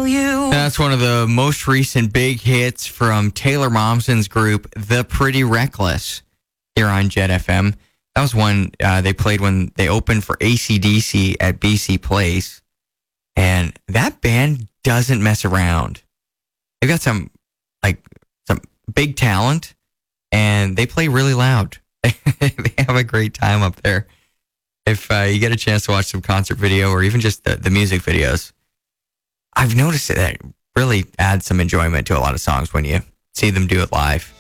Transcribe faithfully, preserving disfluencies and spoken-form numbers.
you. That's one of the most recent big hits from Taylor Momsen's group, The Pretty Reckless, here on Jet F M. That was one uh, they played when they opened for A C D C at B C Place. And that band doesn't mess around. They've got some, like, some big talent, and they play really loud. They have a great time up there. If uh, you get a chance to watch some concert video or even just the, the music videos, I've noticed that it really adds some enjoyment to a lot of songs when you see them do it live.